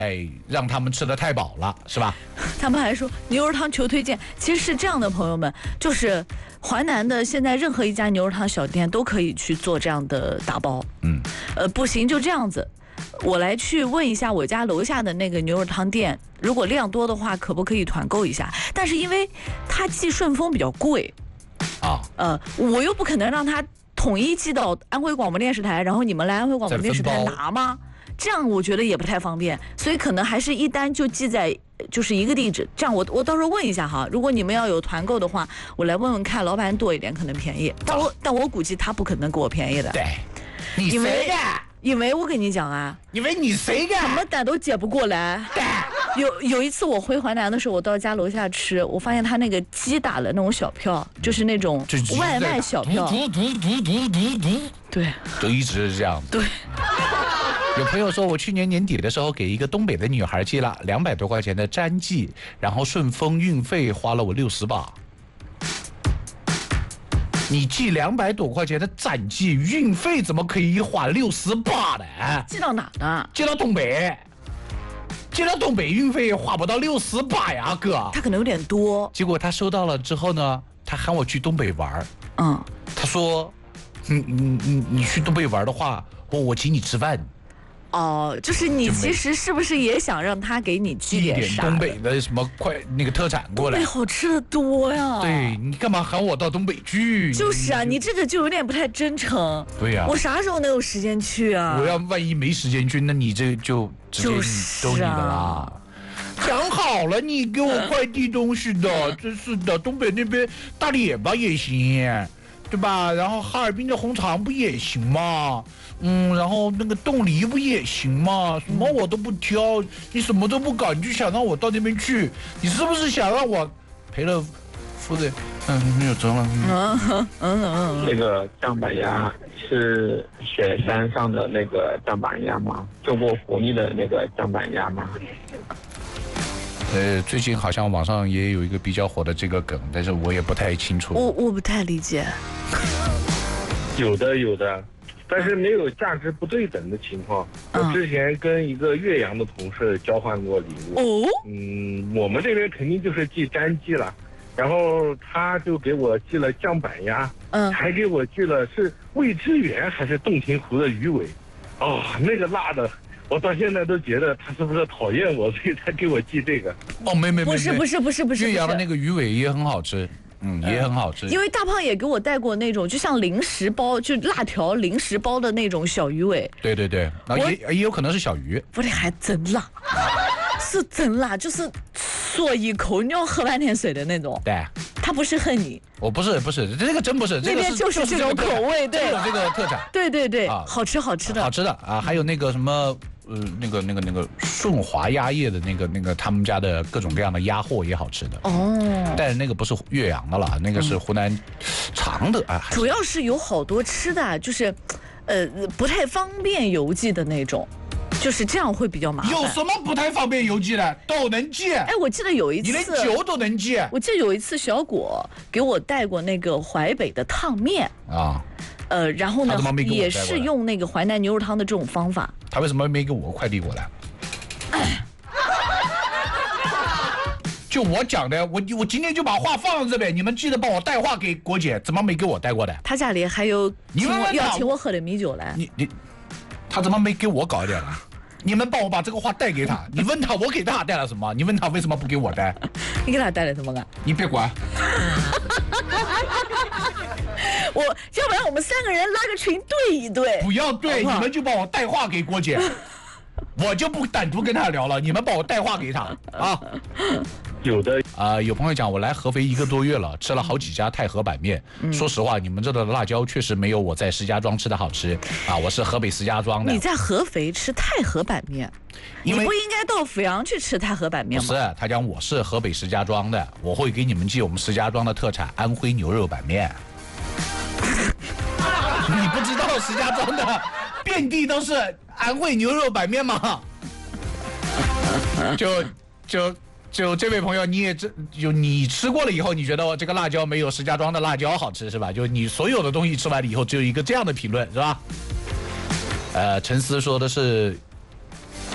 让他们吃得太饱了，是吧？ 他们还说牛肉汤求推荐，其实是这样的，朋友们，就是淮南的现在任何一家牛肉汤小店都可以去做这样的打包。不行就这样子，我来去问一下我家楼下的那个牛肉汤店，如果量多的话，可不可以团购一下？但是因为它寄顺丰比较贵我又不可能让它统一寄到安徽广播电视台，然后你们来安徽广播电视台拿吗？这样我觉得也不太方便，所以可能还是一单就寄在就是一个地址。这样我到时候问一下哈，如果你们要有团购的话，我来问问看，老板多一点可能便宜，但我估计他不可能给我便宜的。 对，你谁干？ 因为我跟你讲啊， 因为你谁干？ 什么单都接不过来。有一次我回淮南的时候，我到家楼下吃，我发现他那个鸡打了那种小票，就是那种外卖小票，对， 就一直是这样子。 对。 有朋友说，我去年年底的时候给一个东北的女孩寄了200多块钱的粘剂，然后顺丰运费花了我60把。你寄200多块钱的粘剂，运费怎么可以花60把呢？ 寄到哪呢？ 寄到东北。寄到东北运费花不到60把呀，哥。 他可能有点多。 结果他收到了之后呢，他喊我去东北玩。他说，你去东北玩的话，我请你吃饭。 就是你其实是不是也想让他给你寄点啥？ 东北的什么那个特产过来？ 东北好吃的多呀。 对，你干嘛喊我到东北去？ 就是啊，你这个就有点不太真诚。 对呀， 我啥时候能有时间去啊？ 我要万一没时间去，那你这就直接都你的啦。讲好了，你给我快递东西的，真是的。东北那边大列巴也行，对吧？然后哈尔滨的红肠不也行吗？然后那个冻梨不也行吗？什么我都不挑，你什么都不搞，你就想让我到那边去，你是不是想让我赔了夫人？没有辙了。 那个酱板鸭是雪山上的那个酱板鸭吗？救过活力的那个酱板鸭吗？ 最近好像网上也有一个比较火的这个梗，但是我也不太清楚。 我不太理解。 有的。但是没有价值不对等的情况。我之前跟一个岳阳的同事交换过礼物。我们这边肯定就是寄粘剂了，然后他就给我寄了酱板鸭，还给我寄了是味之源还是洞庭湖的鱼尾。那个辣的，我到现在都觉得他是不是讨厌我，所以才给我寄这个。 没， 不是， 岳阳的那个鱼尾也很好吃。也很好吃。 因为大胖也给我带过那种就像零食包，就辣条零食包的那种小鱼尾。 对，然后也有可能是小鱼。 我的还真辣，是真辣，就是嗦一口你要喝半天水的那种。 对， 他不是恨你。 我不是，这个真不是。 那边就是这种口味，对， 这个特产。 对，好吃的啊，还有那个什么。那个顺华鸭业的那个他们家的各种各样的鸭货也好吃的但是那个不是岳阳的了，那个是湖南常德主要是有好多吃的，就是不太方便邮寄的那种，就是这样会比较麻烦。 有什么不太方便邮寄的？都能寄。 我记得有一次， 你连酒都能寄。 我记得有一次小果给我带过那个淮北的烫面然后呢也是用那个淮南牛肉汤的这种方法。 他为什么没给我快递过来？就我讲的，我今天就把话放在这边，你们记得帮我带话给郭姐，怎么没给我带过来？ 他家里还有要请我喝的米酒来。 他怎么没给我搞一点了？你们帮我把这个话带给他。你问他，我给他带了什么？你问他为什么不给我带？ 你给他带了什么啊？ 你别管。 要不然我们3个人拉个群对一对。 不要对，你们就帮我带话给郭姐，我就不单独跟他聊了，你们帮我带话给他啊。 有的有朋友讲，我来合肥1个多月了，吃了好几家太和板面。说实话，你们这的辣椒确实没有我在石家庄吃的好吃啊。我是河北石家庄的。 你在合肥吃太和板面，你不应该到阜阳去吃太和板面吗？ 不是，他讲我是河北石家庄的，我会给你们寄我们石家庄的特产安徽牛肉板面。你不知道石家庄的遍地都是安徽牛肉板面吗？就这位朋友，你吃过了以后，你觉得这个辣椒没有石家庄的辣椒好吃是吧？就你所有的东西吃完了以后，只有一个这样的评论是吧？陈思说的是